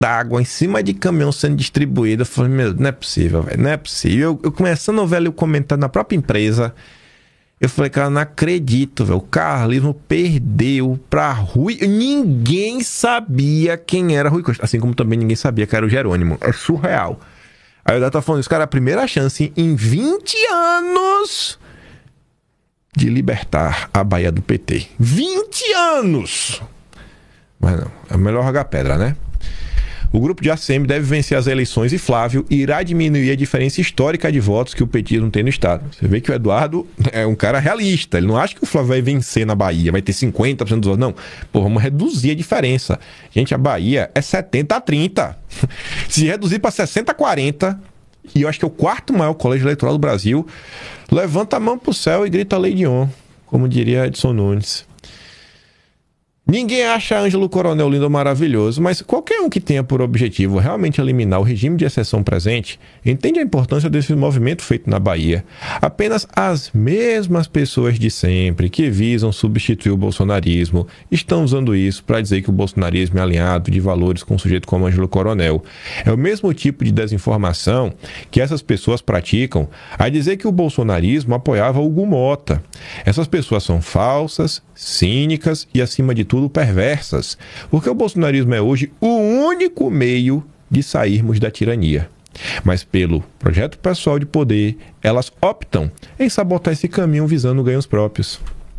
d'água em cima de caminhão sendo distribuído. Eu falei, meu, não é possível, velho, não é possível. Eu começando a ver ali o comentário na própria empresa, eu falei, cara, não acredito, velho. O carlismo perdeu pra Rui. Ninguém sabia quem era Rui Costa. Assim como também ninguém sabia que era o Jerônimo. É surreal. Aí o Dado tá falando isso, cara, a primeira chance em 20 anos de libertar a Bahia do PT. 20 anos! Mas não, é melhor jogar pedra, né? O grupo de ACM deve vencer as eleições e Flávio irá diminuir a diferença histórica de votos que o petismo tem no estado. Você vê que o Eduardo é um cara realista. Ele não acha que o Flávio vai vencer na Bahia, vai ter 50% dos votos. Não, pô, vamos reduzir a diferença. Gente, a Bahia é 70-30. Se reduzir para 60-40, e eu acho que é o quarto maior colégio eleitoral do Brasil, levanta a mão pro céu e grita Lei Dion, como diria Edson Nunes. Ninguém acha Ângelo Coronel lindo ou maravilhoso, mas qualquer um que tenha por objetivo realmente eliminar o regime de exceção presente entende a importância desse movimento feito na Bahia. Apenas as mesmas pessoas de sempre que visam substituir o bolsonarismo estão usando isso para dizer que o bolsonarismo é alinhado de valores com um sujeito como Ângelo Coronel. É o mesmo tipo de desinformação que essas pessoas praticam a dizer que o bolsonarismo apoiava Hugo Mota. Essas pessoas são falsas, cínicas e, acima de tudo, perversas, porque o bolsonarismo é hoje o único meio de sairmos da tirania. Mas pelo projeto pessoal de poder, elas optam em sabotar esse caminho visando ganhos próprios.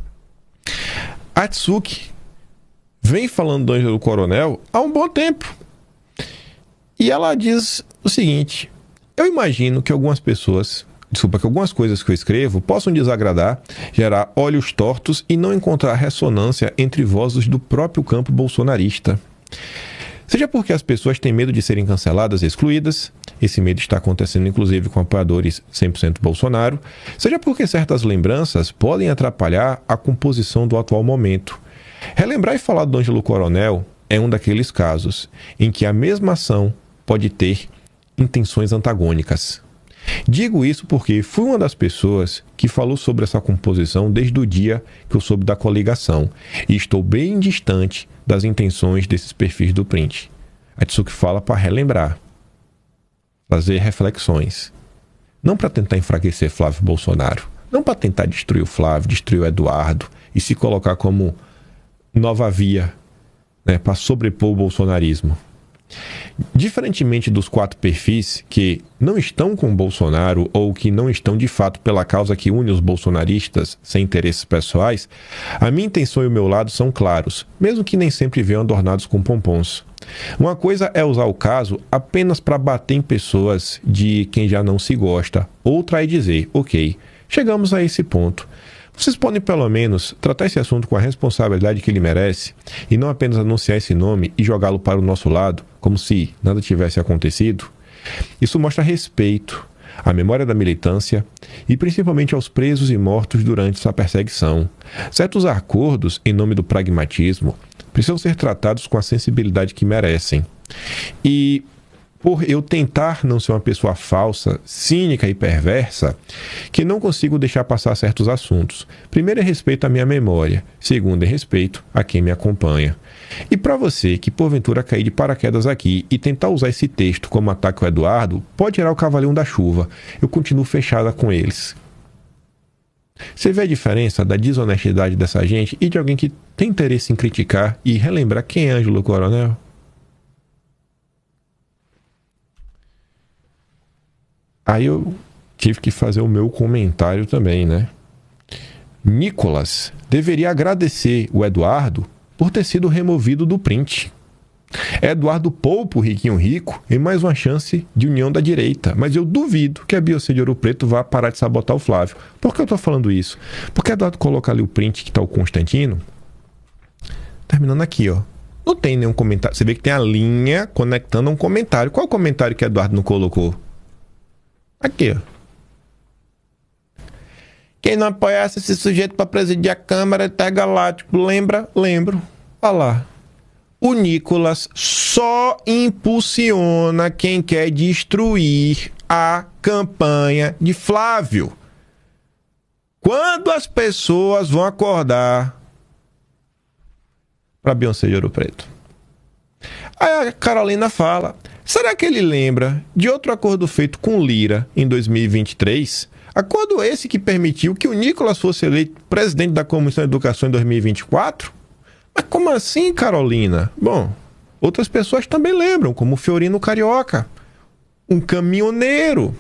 A Tsuki vem falando do Ângelo Coronel há um bom tempo. E ela diz o seguinte: eu imagino que algumas coisas que eu escrevo possam desagradar, gerar olhos tortos e não encontrar ressonância entre vozes do próprio campo bolsonarista. Seja porque as pessoas têm medo de serem canceladas e excluídas, esse medo está acontecendo inclusive com apoiadores 100% Bolsonaro, seja porque certas lembranças podem atrapalhar a composição do atual momento. Relembrar e falar do Ângelo Coronel é um daqueles casos em que a mesma ação pode ter intenções antagônicas. Digo isso porque fui uma das pessoas que falou sobre essa composição desde o dia que eu soube da coligação e estou bem distante das intenções desses perfis do print. A Tsuki fala para relembrar, fazer reflexões, não para tentar enfraquecer Flávio Bolsonaro, não para tentar destruir o Flávio, destruir o Eduardo e se colocar como nova via, né, para sobrepor o bolsonarismo. Diferentemente dos 4 perfis que não estão com o Bolsonaro ou que não estão de fato pela causa que une os bolsonaristas sem interesses pessoais, a minha intenção e o meu lado são claros, mesmo que nem sempre venham adornados com pompons. Uma coisa é usar o caso apenas para bater em pessoas de quem já não se gosta, outra é dizer, ok, chegamos a esse ponto. Vocês podem, pelo menos, tratar esse assunto com a responsabilidade que ele merece e não apenas anunciar esse nome e jogá-lo para o nosso lado, como se nada tivesse acontecido? Isso mostra respeito à memória da militância e principalmente aos presos e mortos durante essa perseguição. Certos acordos, em nome do pragmatismo, precisam ser tratados com a sensibilidade que merecem. E por eu tentar não ser uma pessoa falsa, cínica e perversa, que não consigo deixar passar certos assuntos. Primeiro é respeito à minha memória, segundo é respeito a quem me acompanha. E para você que porventura cair de paraquedas aqui e tentar usar esse texto como ataque ao Eduardo, pode tirar o cavalinho da chuva. Eu continuo fechada com eles. Você vê a diferença da desonestidade dessa gente e de alguém que tem interesse em criticar e relembrar quem é Ângelo Coronel? Aí eu tive que fazer o meu comentário também, né? Nicolas deveria agradecer o Eduardo por ter sido removido do print. Eduardo poupa o Riquinho Rico em mais uma chance de união da direita. Mas eu duvido que a Beyoncé de Ouro Preto vá parar de sabotar o Flávio. Por que eu tô falando isso? Porque Eduardo coloca ali o print que tá o Constantino. Terminando aqui, ó. Não tem nenhum comentário. Você vê que tem a linha conectando a um comentário. Qual é o comentário que Eduardo não colocou? Aqui, ó. Quem não apoiasse esse sujeito para presidir a Câmara tá galáctico. Lembra? Lembro. Olha lá. O Nicolas só impulsiona quem quer destruir a campanha de Flávio. Quando as pessoas vão acordar para Beyoncé de Ouro Preto? Aí a Carolina fala, será que ele lembra de outro acordo feito com Lira em 2023? Acordo esse que permitiu que o Nicolas fosse eleito presidente da Comissão de Educação em 2024? Mas como assim, Carolina? Bom, outras pessoas também lembram, como o Fiorino Carioca, um caminhoneiro.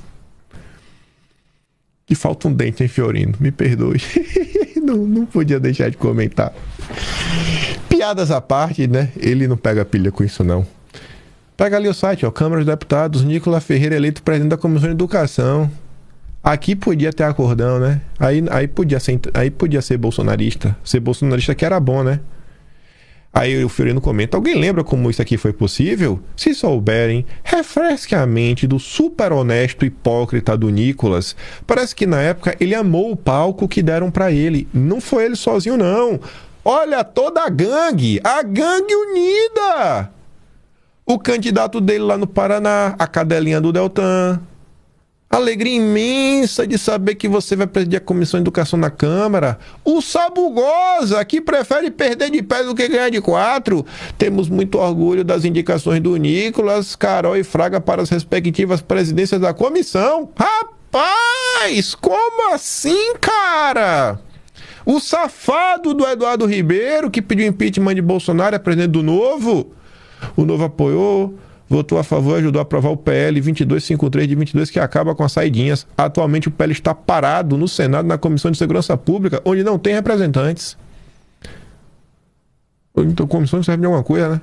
Que falta um dente, hein, Fiorino? Me perdoe. não podia deixar de comentar. Piadas à parte, né? Ele não pega pilha com isso, não. Pega ali o site, ó, Câmara dos Deputados, Nicolas Ferreira eleito presidente da Comissão de Educação. Aqui podia ter acordão, né? Aí podia ser bolsonarista. Ser bolsonarista que era bom, né? Aí o Fiorino comenta, alguém lembra como isso aqui foi possível? Se souberem, refresque a mente do super honesto hipócrita do Nicolas. Parece que na época ele amou o palco que deram pra ele. Não foi ele sozinho, não. Olha toda a gangue unida. O candidato dele lá no Paraná, a cadelinha do Deltan. Alegria imensa de saber que você vai presidir a Comissão de Educação na Câmara. O Sabugosa, que prefere perder de pé do que ganhar de 4. Temos muito orgulho das indicações do Nicolas, Carol e Fraga para as respectivas presidências da comissão. Rapaz, como assim, cara? O safado do Eduardo Ribeiro, que pediu impeachment de Bolsonaro, é presidente do Novo. O Novo apoiou, votou a favor e ajudou a aprovar o PL 2253 de 22, que acaba com as saidinhas. Atualmente o PL está parado no Senado, na Comissão de Segurança Pública, onde não tem representantes. Então a comissão não serve de alguma coisa, né?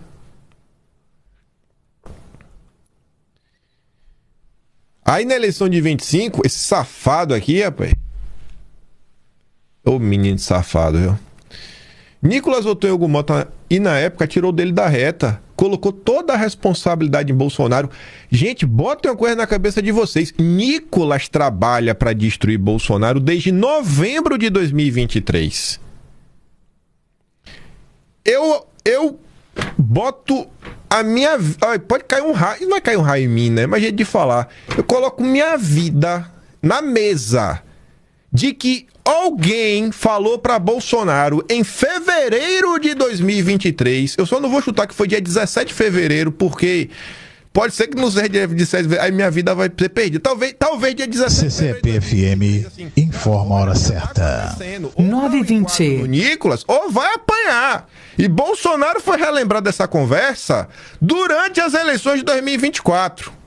Aí na eleição de 25, esse safado aqui, rapaz. Ô menino safado, viu? Nicolas votou em Hugo Mota e na época tirou dele da reta. Colocou toda a responsabilidade em Bolsonaro. Gente, botem uma coisa na cabeça de vocês. Nicolas trabalha para destruir Bolsonaro desde novembro de 2023. Eu boto a minha... Pode cair um raio... Não vai cair um raio em mim, né? Mas jeito de falar. Eu coloco minha vida na mesa de que alguém falou para Bolsonaro em fevereiro de 2023. Eu só não vou chutar que foi dia 17 de fevereiro, porque pode ser que não seja dia 17, aí minha vida vai ser perdida. Talvez dia 17 CCP-FM assim, informa a hora certa. 9h20. Nicolas, ou vai apanhar. E Bolsonaro foi relembrar dessa conversa durante as eleições de 2024.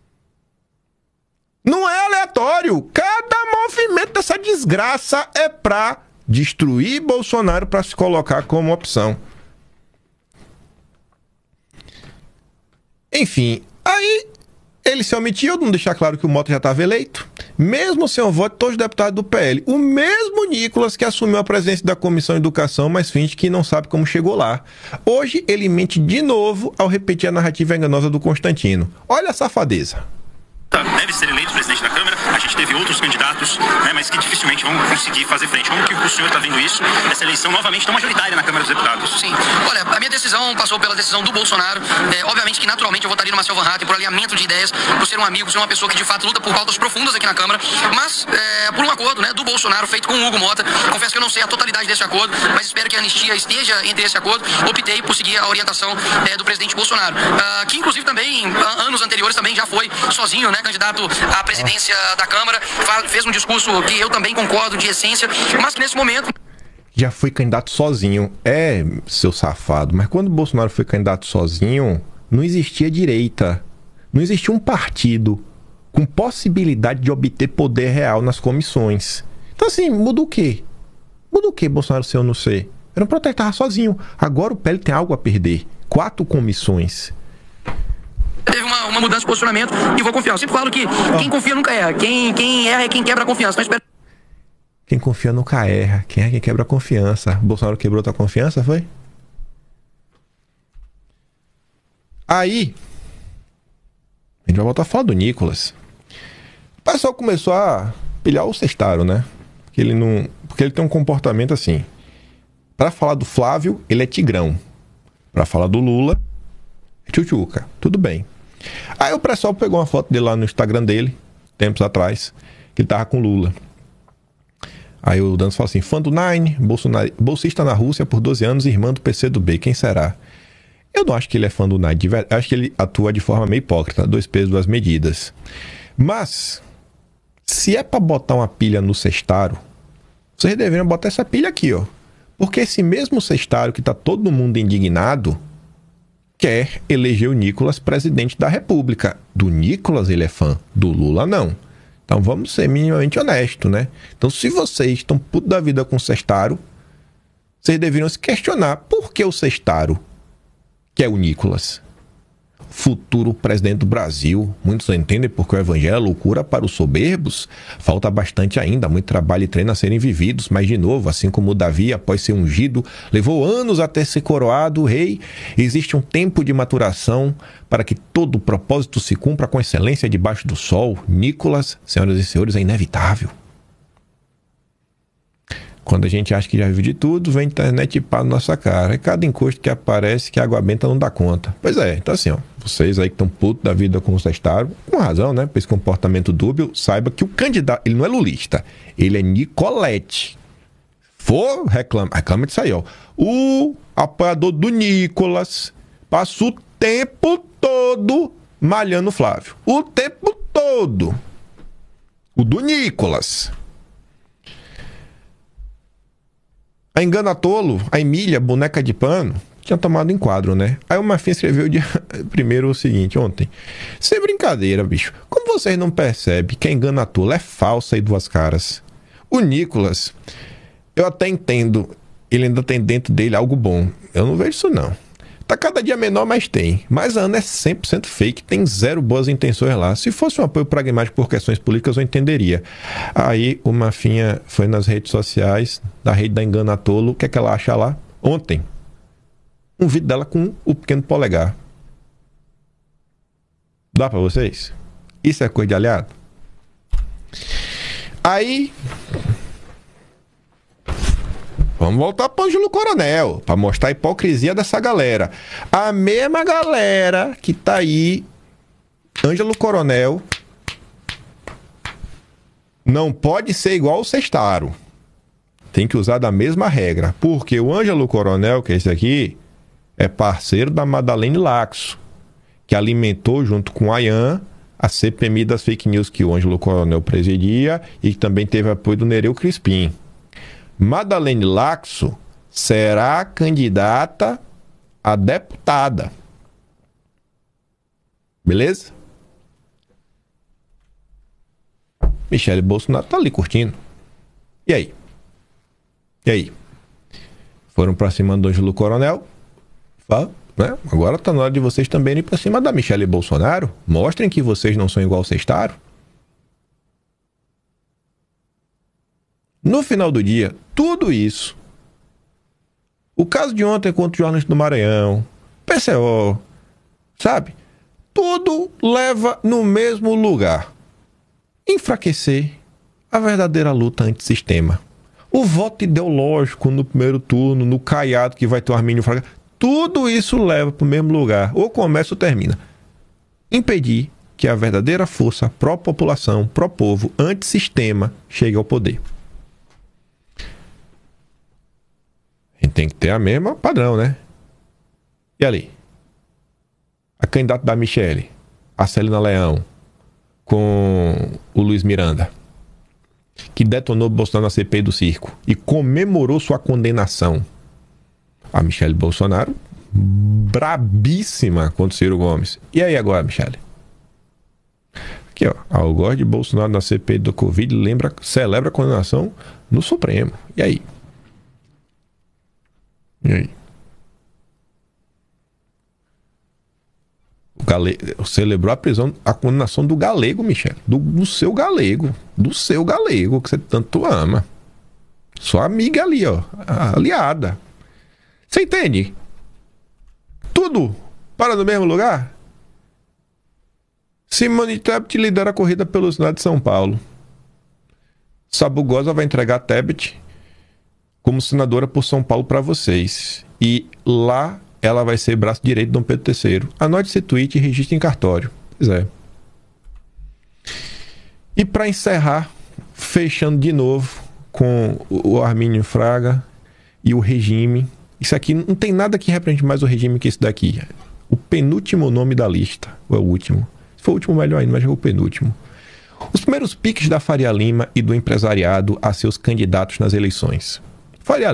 Não é aleatório. Cada movimento dessa desgraça é pra destruir Bolsonaro, pra se colocar como opção. Enfim, aí ele se omitiu de não deixar claro que o Mota já estava eleito. Mesmo sem o voto de todos os deputados do PL. O mesmo Nicolas que assumiu a presidência da Comissão de Educação, mas finge que não sabe como chegou lá. Hoje ele mente de novo ao repetir a narrativa enganosa do Constantino. Olha a safadeza. Deve ser eleito presidente da Câmara. A gente teve outros candidatos, né, mas que dificilmente vão conseguir fazer frente. Como que o senhor está vendo isso? Essa eleição novamente tão majoritária na Câmara dos Deputados. Sim. Olha, a minha decisão passou pela decisão do Bolsonaro. Obviamente que naturalmente eu votaria no Marcel Van Hatten por alinhamento de ideias, por ser um amigo, por ser uma pessoa que de fato luta por pautas profundas aqui na Câmara. Mas por um acordo, né, do Bolsonaro feito com o Hugo Mota. Confesso que eu não sei a totalidade desse acordo, mas espero que a anistia esteja entre esse acordo. Optei por seguir a orientação do presidente Bolsonaro, que inclusive também anos anteriores também já foi sozinho, né, candidato à presidência da Câmara, fez um discurso que eu também concordo de essência, mas que nesse momento... Já foi candidato sozinho. Seu safado, mas quando o Bolsonaro foi candidato sozinho, não existia direita. Não existia um partido com possibilidade de obter poder real nas comissões. Então assim, muda o quê? Muda o quê, Bolsonaro ser ou não ser? Era um protetor sozinho. Agora o PL tem algo a perder. 4 comissões. Teve uma mudança de posicionamento e vou confiar. Eu sempre falo que quem confia nunca erra. Quem erra é quem quebra a confiança. Então, espero... Quem confia nunca erra. Quem é quem quebra a confiança? Bolsonaro quebrou tua confiança, foi? Aí, a gente vai voltar a falar do Nicolas. O pessoal começou a pilhar o cestário, né? Porque ele tem um comportamento assim. Pra falar do Flávio, ele é tigrão. Pra falar do Lula, é tchutchuca. Tudo bem. Aí o pessoal pegou uma foto dele lá no Instagram dele, tempos atrás, que ele tava com Lula. Aí o Dantas fala assim, fã do Nine, bolsista na Rússia por 12 anos, irmã do PCdoB, quem será? Eu não acho que ele é fã do Nike, de verdade. Acho que ele atua de forma meio hipócrita, 2 pesos, 2 medidas. Mas, se é pra botar uma pilha no cestário, vocês deveriam botar essa pilha aqui, ó. Porque esse mesmo cestário que tá todo mundo indignado quer eleger o Nicolas presidente da República. Do Nicolas ele é fã, do Lula não. Então vamos ser minimamente honestos, né? Então se vocês estão putos da vida com o cestário, vocês deveriam se questionar por que o cestário quer o Nicolas. Futuro presidente do Brasil. Muitos entendem porque o evangelho é loucura para os soberbos. Falta bastante ainda, muito trabalho e treino a serem vividos. Mas de novo, assim como Davi, após ser ungido, levou anos até ser coroado rei, existe um tempo de maturação para que todo o propósito se cumpra com excelência debaixo do sol. Nicolas, senhoras e senhores, é inevitável. Quando a gente acha que já vive de tudo, vem a internet e pá na nossa cara. É cada encosto que aparece que a água benta não dá conta. Pois é, então assim, ó, vocês aí que estão putos da vida com o cestário, com razão, né? Por esse comportamento dúbio, saiba que o candidato, ele não é lulista, ele é Nicolete. For, reclama disso aí, ó. O apoiador do Nicolas passa o tempo todo malhando o Flávio. O tempo todo. O do Nicolas. A Engana Tolo, a Emília, boneca de pano, tinha tomado enquadro, né? Aí o Marfim escreveu primeiro o seguinte, ontem. Sem brincadeira, bicho. Como vocês não percebem que a Engana Tolo é falsa e 2 caras? O Nicolas, eu até entendo, ele ainda tem dentro dele algo bom. Eu não vejo isso, não. Tá cada dia menor, mas tem. Mas a Ana é 100% fake, tem 0 boas intenções lá. Se fosse um apoio pragmático por questões políticas, eu entenderia. Aí o Mafinha foi nas redes sociais, da rede da Engana Tolo, o que é que ela acha lá? Ontem, um vídeo dela com o pequeno polegar. Dá pra vocês? Isso é coisa de aliado? Aí... vamos voltar para o Ângelo Coronel, para mostrar a hipocrisia dessa galera. A mesma galera que tá aí, Ângelo Coronel, não pode ser igual o Sestaro. Tem que usar da mesma regra. Porque o Ângelo Coronel, que é esse aqui, é parceiro da Madalene Laxo, que alimentou junto com a Ian a CPMI das fake news que o Ângelo Coronel presidia e que também teve apoio do Nereu Crispim. Madalene Laxo será candidata a deputada. Beleza? Michele Bolsonaro tá ali curtindo. E aí? E aí? Foram pra cima do Ângelo Coronel? Né? Agora tá na hora de vocês também ir pra cima da Michele Bolsonaro. Mostrem que vocês não são igual ao Sestaro. No final do dia, tudo isso, o caso de ontem contra o jornalista do Maranhão, PCO, sabe? Tudo leva no mesmo lugar. Enfraquecer a verdadeira luta antissistema. O voto ideológico no primeiro turno, no caiado que vai ter o Armínio Fraga, tudo isso leva para o mesmo lugar. Ou começa ou termina. Impedir que a verdadeira força pró-população, pró-povo, antissistema chegue ao poder. A gente tem que ter a mesma padrão, né? E ali? A candidata da Michele, a Celina Leão, com o Luiz Miranda, que detonou Bolsonaro na CPI do circo e comemorou sua condenação. A Michele Bolsonaro, brabíssima contra o Ciro Gomes. E aí agora, Michele? Aqui, ó. Algoz de Bolsonaro na CPI do Covid celebra a condenação no Supremo. E aí? E aí? O Galego celebrou a prisão, a condenação do Galego, Michele. Do seu Galego. Do seu Galego, que você tanto ama. Sua amiga ali, ó. A aliada. Você entende? Tudo para no mesmo lugar? Simone Tebet lidera a corrida pelo Senado de São Paulo. Sabugosa vai entregar a Tebet como senadora por São Paulo para vocês. E lá ela vai ser braço direito de Dom Pedro III. Anote esse tweet e registre em cartório. Pois é. E para encerrar, fechando de novo com o Armínio Fraga e o regime, Isso aqui não tem nada que represente mais o regime que esse daqui. O penúltimo nome da lista, ou é o último? Se for o último, melhor ainda, mas é o penúltimo. Os primeiros piques da Faria Lima e do empresariado a seus candidatos nas eleições. Faria